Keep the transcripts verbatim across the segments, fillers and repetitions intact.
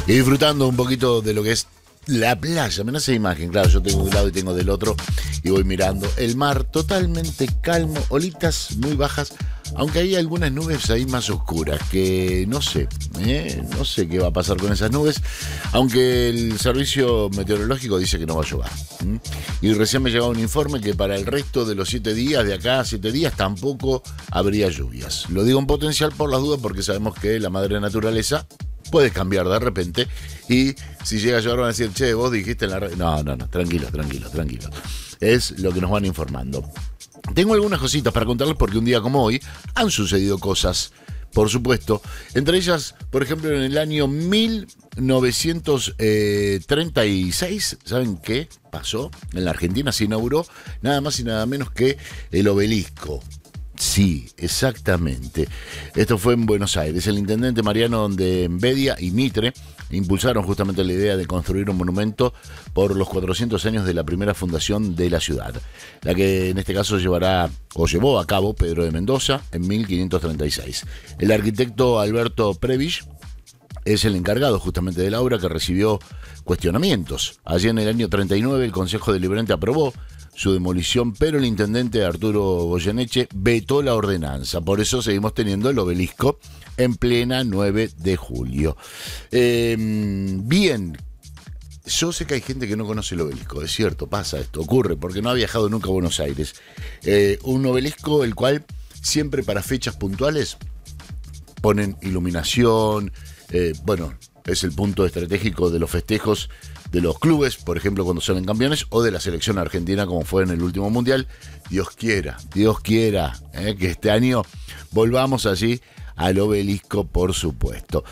Y disfrutando un poquito de lo que es la playa. Me hace imagen, claro, yo tengo de un lado y tengo del otro y voy mirando el mar totalmente calmo, olitas muy bajas, aunque hay algunas nubes ahí más oscuras que no sé, ¿eh? no sé qué va a pasar con esas nubes, aunque el servicio meteorológico dice que no va a llover. ¿Mm? Y recién me llegaba un informe que para el resto de los siete días, de acá a siete días, tampoco habría lluvias. Lo digo en potencial por las dudas porque sabemos que la madre naturaleza puede cambiar de repente y si llega a llover van a decir, che, vos dijiste en la red. No, no, no, tranquilo, tranquilo, tranquilo. Es lo que nos van informando. Tengo algunas cositas para contarles porque un día como hoy han sucedido cosas, por supuesto. Entre ellas, por ejemplo, en el año mil novecientos treinta y seis, ¿saben qué pasó? En la Argentina se inauguró nada más y nada menos que el obelisco. Sí, exactamente. Esto fue en Buenos Aires. El intendente Mariano de Envedia y Mitre impulsaron justamente la idea de construir un monumento por los cuatrocientos años de la primera fundación de la ciudad, la que en este caso llevará o llevó a cabo Pedro de Mendoza en mil quinientos treinta y seis. El arquitecto Alberto Prebisch es el encargado justamente de la obra, que recibió cuestionamientos. Allí en el año treinta y nueve el Consejo Deliberante aprobó su demolición, pero el intendente Arturo Goyeneche vetó la ordenanza. Por eso seguimos teniendo el obelisco en plena nueve de julio. Eh, bien, yo sé que hay gente que no conoce el obelisco, es cierto, pasa esto, ocurre, porque no ha viajado nunca a Buenos Aires. Eh, un obelisco el cual siempre para fechas puntuales ponen iluminación, eh, bueno, es el punto estratégico de los festejos de los clubes, por ejemplo, cuando salen campeones, o de la selección argentina, como fue en el último mundial. Dios quiera, Dios quiera, eh, que este año volvamos allí al obelisco, por supuesto.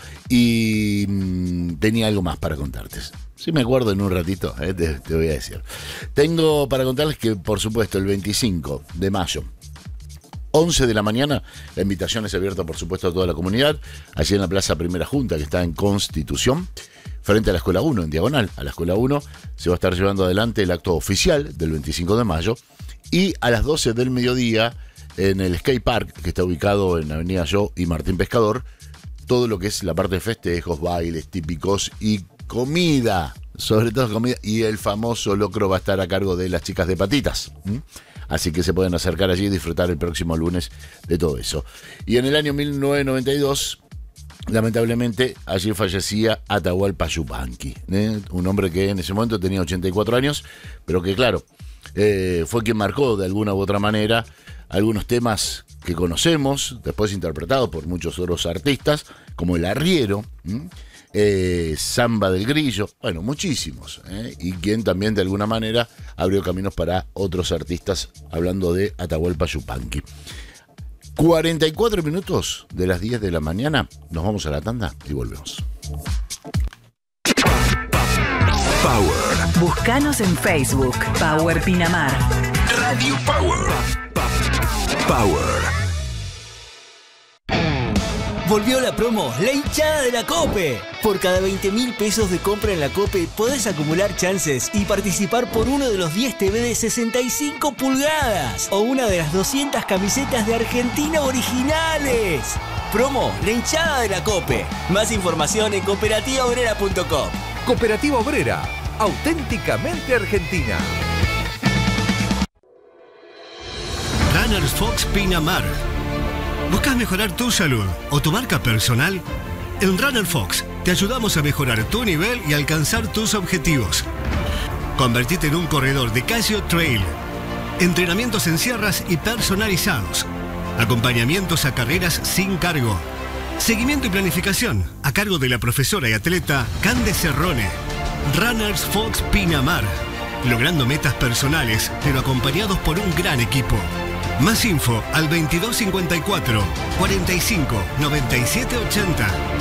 Y mmm, tenía algo más para contarte. Si me acuerdo en un ratito, eh, te, te voy a decir. Tengo para contarles que, por supuesto, el veinticinco de mayo, once de la mañana, la invitación es abierta, por supuesto, a toda la comunidad, allí en la Plaza Primera Junta, que está en Constitución, frente a la Escuela uno, en diagonal a la Escuela uno, se va a estar llevando adelante el acto oficial del veinticinco de mayo, y a las doce del mediodía, en el Skate Park, que está ubicado en Avenida Yo y Martín Pescador, todo lo que es la parte de festejos, bailes típicos y comida, sobre todo comida, y el famoso locro va a estar a cargo de las chicas de patitas. ¿Mm? Así que se pueden acercar allí y disfrutar el próximo lunes de todo eso. Y en el año mil novecientos noventa y dos, lamentablemente, allí fallecía Atahualpa Yupanqui, ¿eh? Un hombre que en ese momento tenía ochenta y cuatro años, pero que claro, eh, fue quien marcó de alguna u otra manera algunos temas que conocemos, después interpretados por muchos otros artistas, como El Arriero, ¿eh? Eh, Samba del Grillo, bueno, muchísimos, ¿eh? Y quien también de alguna manera abrió caminos para otros artistas, hablando de Atahualpa Yupanqui. cuarenta y cuatro minutos de las diez de la mañana, nos vamos a la tanda y volvemos. Power. Búscanos en Facebook, Power Pinamar. Radio Power. Power. Volvió la promo, la hinchada de la COPE. Por cada veinte mil pesos de compra en la COPE podés acumular chances y participar por uno de los diez T V de sesenta y cinco pulgadas o una de las doscientas camisetas de Argentina originales. Promo, la hinchada de la COPE. Más información en cooperativa obrera punto com. Cooperativa Obrera, auténticamente argentina. Runners Fox Pinamar. ¿Buscas mejorar tu salud o tu marca personal? En Runner Fox te ayudamos a mejorar tu nivel y alcanzar tus objetivos. Convertite en un corredor de Casio Trail. Entrenamientos en sierras y personalizados. Acompañamientos a carreras sin cargo. Seguimiento y planificación a cargo de la profesora y atleta Cande Cerrone. Runners Fox Pinamar. Logrando metas personales, pero acompañados por un gran equipo. Más info al veintidós cincuenta y cuatro, cuarenta y cinco, noventa y siete ochenta.